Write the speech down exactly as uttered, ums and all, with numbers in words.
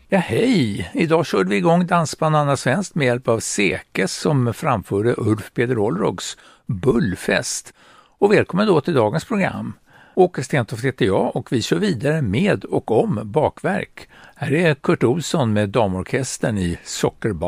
Ja, hej! Idag körde vi igång Dansband Anna Svenskt med hjälp av Sekes som framförde Ulf Peder Olrogs Bullfest. Och välkommen då till dagens program. Åke Stentoft heter jag och vi kör vidare med och om bakverk. Här är Kurt Olsson med damorkestern i Sockerbar.